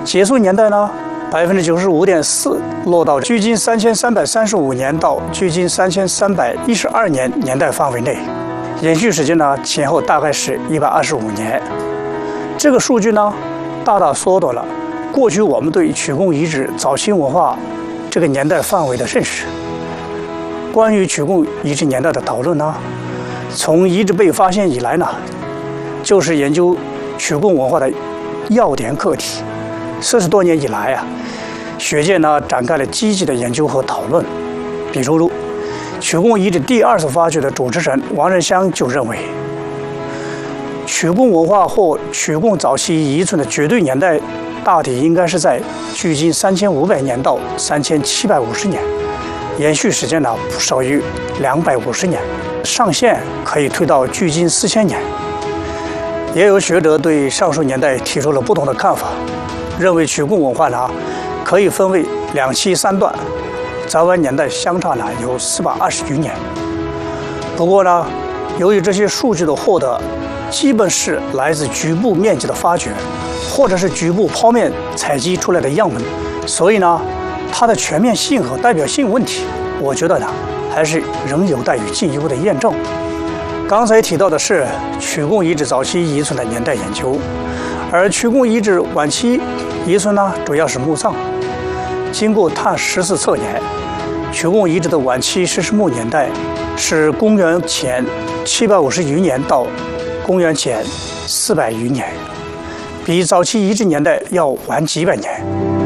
结束年代呢，95.4%落到距今3335年到距今3312年年代范围内，延续时间呢前后大概是125年。这个数据呢，大大缩短了过去我们对曲贡遗址早期文化这个年代范围的认识。关于曲贡遗址年代的讨论呢，从遗址被发现以来呢，就是研究曲贡文化的要点课题。40多年以来啊，学界呢展开了积极的研究和讨论。比如，曲贡遗址第2次发掘的主持人王仁香就认为，曲贡文化或曲贡早期遗存的绝对年代，大体应该是在距今3500年到3750年，延续时间呢不少于250年，上限可以推到距今4000年。也有学者对上述年代提出了不同的看法，认为曲贡文化呢可以分为2期3段，早晚年代相差呢有420余年。不过呢，由于这些数据的获得基本是来自局部面积的发掘，或者是局部剖面采集出来的样本，所以呢，它的全面性和代表性问题，我觉得呢，还是仍有待于进一步的验证。刚才提到的是曲贡遗址早期遗存的年代研究，而曲贡遗址晚期遗存呢，主要是墓葬。经过碳14测年，曲贡遗址的晚期石室墓年代是公元前750余年到公元前400余年，比早期遗址年代要晚几百年。